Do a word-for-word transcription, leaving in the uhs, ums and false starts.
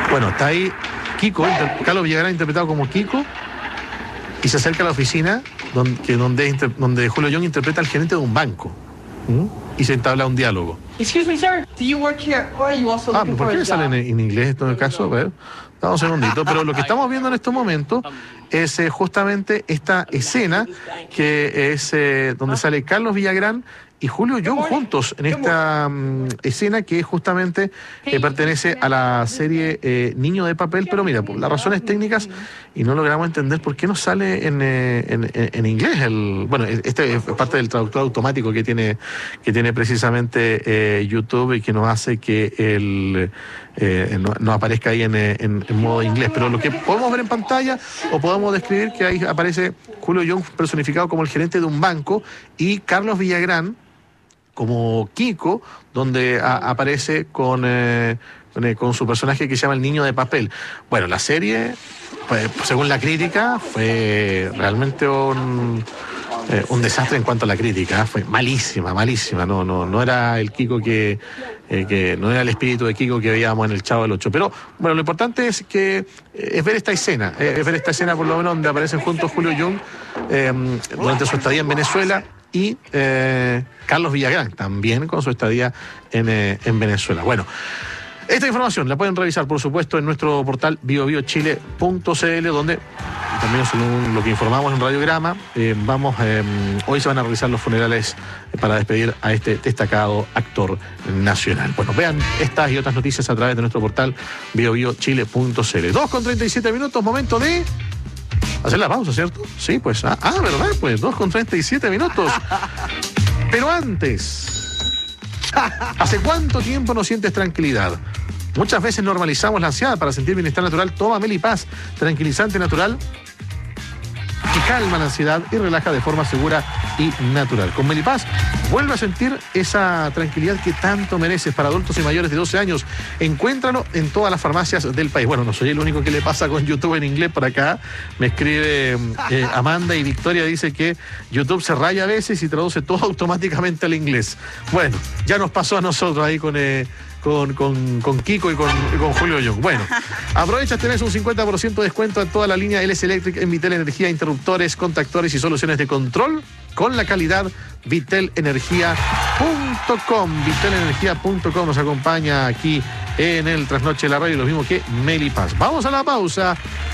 Bueno, está ahí Kiko, inter- Carlos Villagrán interpretado como Kiko, y se acerca a la oficina donde, que donde, inter- donde Julio Young interpreta al gerente de un banco. ¿Mm? Y se entabla un diálogo. Excuse me, sir. Do you work here or are you also Ah, looking ¿por for qué a me sale en, job? en inglés esto en el caso? A ver, dame un segundito. Pero lo que estamos viendo en estos momentos es eh, justamente esta escena que es eh, donde sale Carlos Villagrán y Julio Young juntos en esta um, escena que justamente eh, pertenece a la serie eh, Niño de Papel, pero mira, por las razones técnicas y no logramos entender por qué no sale en, eh, en, en inglés. El, bueno, este es parte del traductor automático que tiene, que tiene precisamente eh, YouTube y que nos hace que el, eh, no, no aparezca ahí en, en, en modo inglés. Pero lo que podemos ver en pantalla o podemos describir que ahí aparece Julio Young personificado como el gerente de un banco y Carlos Villagrán como Kiko, donde a, aparece con, eh, con, eh, con su personaje que se llama el Niño de Papel. Bueno, la serie, pues, según la crítica, fue realmente un, eh, un desastre en cuanto a la crítica. Fue malísima, malísima. No, no, no era el Kiko que, eh, que no era el espíritu de Kiko que veíamos en el Chavo del Ocho. Pero bueno, lo importante es que eh, es ver esta escena, eh, es ver esta escena por lo menos donde aparecen juntos Julio Young eh, durante su estadía en Venezuela. Y eh, Carlos Villagrán, también con su estadía en, eh, en Venezuela. Bueno, esta información la pueden revisar, por supuesto, en nuestro portal bio bio chile punto c l, donde también, según lo que informamos en Radiograma, eh, vamos, eh, hoy se van a realizar los funerales para despedir a este destacado actor nacional. Bueno, vean estas y otras noticias a través de nuestro portal bio bio chile punto c l. dos con treinta y siete minutos, momento de hacer la pausa, ¿cierto? Sí, pues, ah, ah ¿verdad? Pues dos con treinta y siete minutos. Pero antes, ¿hace cuánto tiempo no sientes tranquilidad? Muchas veces normalizamos la ansiedad. Para sentir bienestar natural, toma Melipaz, tranquilizante natural que calma la ansiedad y relaja de forma segura y natural. Con Melipaz, vuelve a sentir esa tranquilidad que tanto mereces. Para adultos y mayores de doce años, encuéntralo en todas las farmacias del país. Bueno, no soy el único que le pasa con YouTube en inglés. Por acá me escribe eh, Amanda y Victoria, dice que YouTube se raya a veces y traduce todo automáticamente al inglés. Bueno, ya nos pasó a nosotros ahí con... Eh, Con, con, con Kiko y con, y con Julio Young. Bueno, aprovecha, tenés un cincuenta por ciento de descuento en toda la línea L S Electric en Vitel Energía, interruptores, contactores y soluciones de control con la calidad vitel energía punto com. vitel energía punto com nos acompaña aquí en el Trasnoche de la Radio, lo mismo que Melipaz. Vamos a la pausa.